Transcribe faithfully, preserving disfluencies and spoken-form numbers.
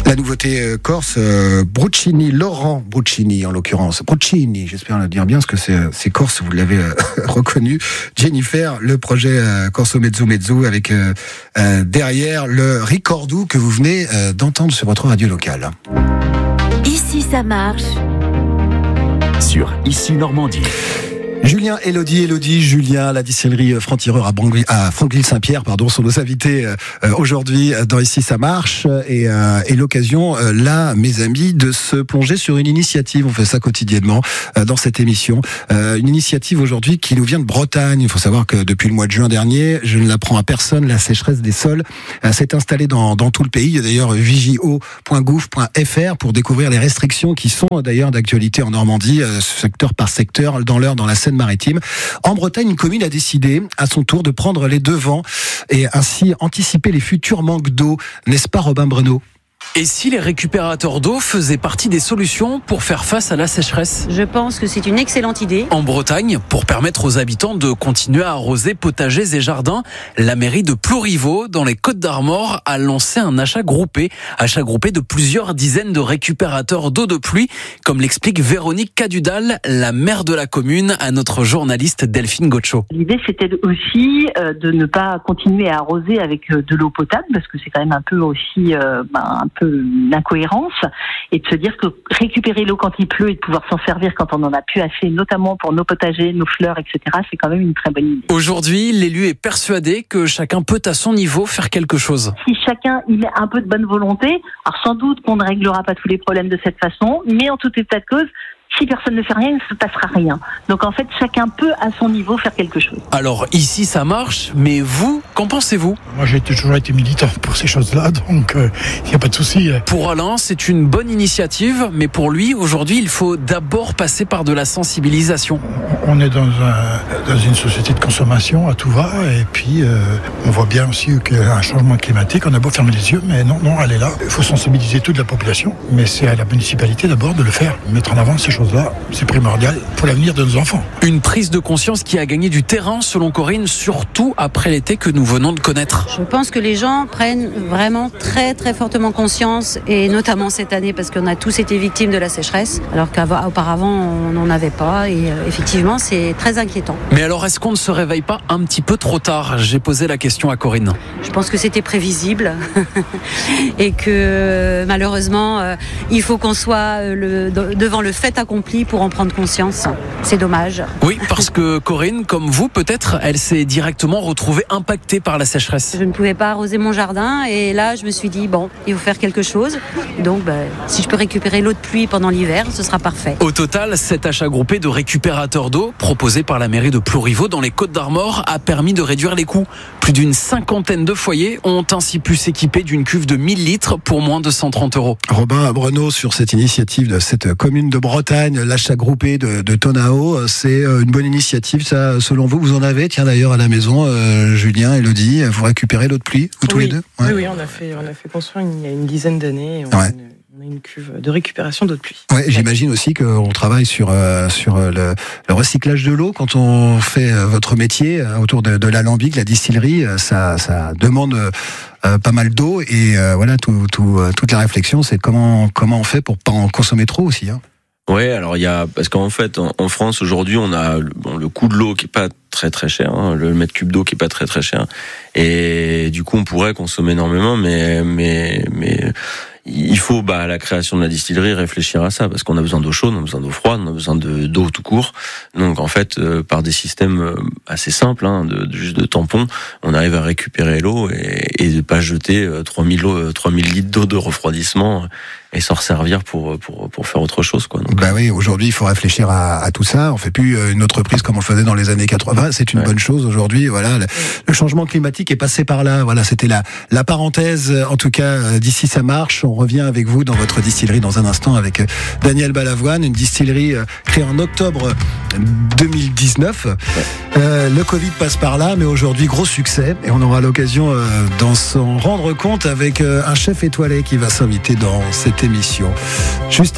La nouveauté euh, corse, euh, Bruccini, Laurent Bruccini en l'occurrence. Bruccini, j'espère le dire bien, parce que c'est, c'est corse, vous l'avez euh, reconnu. Jennifer, le projet euh, Corso Mezzo Mezzo, avec euh, euh, derrière le Ricordou que vous venez euh, d'entendre sur votre radio locale. Ici ça marche. Sur Ici Normandie. Julien, Elodie, Elodie, Julien, la distillerie Franc-Tireur à, Brangui, à Franqueville-Saint-Pierre, pardon, sont nos invités euh, aujourd'hui dans Ici ça marche, et, euh, et l'occasion, euh, là, mes amis, de se plonger sur une initiative. On fait ça quotidiennement euh, dans cette émission. Euh, une initiative aujourd'hui qui nous vient de Bretagne. Il faut savoir que depuis le mois de juin dernier, je ne l'apprends à personne, la sécheresse des sols euh, s'est installée dans, dans tout le pays. Il y a d'ailleurs vigio point gouv point f r pour découvrir les restrictions qui sont d'ailleurs d'actualité en Normandie, euh, secteur par secteur, dans l'heure, dans la Seine-Maritime. En Bretagne, une commune a décidé à son tour de prendre les devants et ainsi anticiper les futurs manques d'eau. N'est-ce pas, Robin Breneau ? Et si les récupérateurs d'eau faisaient partie des solutions pour faire face à la sécheresse ? Je pense que c'est une excellente idée. En Bretagne, pour permettre aux habitants de continuer à arroser potagers et jardins, la mairie de Plouriveau, dans les Côtes-d'Armor, a lancé un achat groupé. Achat groupé de plusieurs dizaines de récupérateurs d'eau de pluie, comme l'explique Véronique Cadudal, la maire de la commune, à notre journaliste Delphine Gaucho. L'idée, c'était aussi euh, de ne pas continuer à arroser avec euh, de l'eau potable, parce que c'est quand même un peu aussi euh, ben, un peu d'incohérence, et de se dire que récupérer l'eau quand il pleut et de pouvoir s'en servir quand on en a plus assez, notamment pour nos potagers, nos fleurs, et cetera, c'est quand même une très bonne idée. Aujourd'hui, l'élu est persuadé que chacun peut à son niveau faire quelque chose. Si chacun y met un peu de bonne volonté, alors sans doute qu'on ne réglera pas tous les problèmes de cette façon, mais en tout état de cause, si personne ne fait rien, il ne se passera rien. Donc en fait, chacun peut à son niveau faire quelque chose. Alors ici, ça marche, mais vous, qu'en pensez-vous ? Moi, j'ai toujours été militant pour ces choses-là, donc il euh, n'y a pas de souci. Pour Alain, c'est une bonne initiative, mais pour lui, aujourd'hui, il faut d'abord passer par de la sensibilisation. On est dans, un, dans une société de consommation à tout va, et puis euh, on voit bien aussi qu'il y a un changement climatique. On a beau fermer les yeux, mais non, non, elle est là. Il faut sensibiliser toute la population, mais c'est à la municipalité d'abord de le faire, mettre en avant ces choses. Là, c'est primordial pour l'avenir de nos enfants. Une prise de conscience qui a gagné du terrain, selon Corinne, surtout après l'été que nous venons de connaître. Je pense que les gens prennent vraiment très très fortement conscience, et notamment cette année, parce qu'on a tous été victimes de la sécheresse, alors qu'auparavant on n'en avait pas, et euh, effectivement c'est très inquiétant. Mais alors est-ce qu'on ne se réveille pas un petit peu trop tard ? J'ai posé la question à Corinne. Je pense que c'était prévisible et que malheureusement euh, il faut qu'on soit le, devant le fait accompli pour en prendre conscience. C'est dommage. Oui, parce que Corinne, comme vous peut-être, elle s'est directement retrouvée impactée par la sécheresse. Je ne pouvais pas arroser mon jardin, et là je me suis dit bon, il faut faire quelque chose. Donc bah, si je peux récupérer l'eau de pluie pendant l'hiver, ce sera parfait. Au total, cet achat groupé de récupérateurs d'eau proposé par la mairie de Plouriveau dans les Côtes-d'Armor a permis de réduire les coûts. Plus d'une cinquantaine de foyers ont ainsi pu s'équiper d'une cuve de mille litres pour moins de cent trente euros. Robin Breneau, sur cette initiative de cette commune de Bretagne, l'achat groupé de, de Tonao, c'est une bonne initiative, ça, selon vous. Vous en avez, tiens, d'ailleurs, à la maison, euh, Julien, Elodie, vous récupérez l'eau de pluie, vous tous oui. les deux ouais. Oui, oui, on a fait, on a fait construire il y a une dizaine d'années. On, ouais. a une, on a une cuve de récupération d'eau de pluie. Ouais, j'imagine aussi qu'on travaille sur, euh, sur le, le recyclage de l'eau. Quand on fait votre métier euh, autour de, de l'alambic, la distillerie, ça, ça demande euh, pas mal d'eau, et euh, voilà, tout, tout, toute la réflexion, c'est comment, comment on fait pour pas en consommer trop aussi, hein. Ouais, alors il y a, parce qu'en fait, en, en France aujourd'hui, on a bon, le coût de l'eau qui est pas très très cher, hein, le mètre cube d'eau qui est pas très très cher, et du coup on pourrait consommer énormément, mais mais mais il faut, bah, à la création de la distillerie, réfléchir à ça, parce qu'on a besoin d'eau chaude, on a besoin d'eau froide, on a besoin de, d'eau tout court. Donc, en fait, euh, par des systèmes assez simples, hein, de, de, juste de tampons, on arrive à récupérer l'eau et, et de pas jeter euh, trois mille litres d'eau de refroidissement et s'en resservir pour, pour, pour faire autre chose, quoi. Donc, bah oui, aujourd'hui, il faut réfléchir à, à tout ça. On fait plus une entreprise comme on le faisait dans les années quatre-vingts. C'est une ouais. bonne chose aujourd'hui. Voilà, le, le changement climatique est passé par là. Voilà, c'était la, la parenthèse. En tout cas, d'ici ça marche. On revient avec vous dans votre distillerie dans un instant avec Daniel Balavoine, une distillerie créée en octobre deux mille dix-neuf. Ouais. Euh, le Covid passe par là, mais aujourd'hui, gros succès. Et on aura l'occasion euh, d'en s'en rendre compte avec euh, un chef étoilé qui va s'inviter dans cette émission. Juste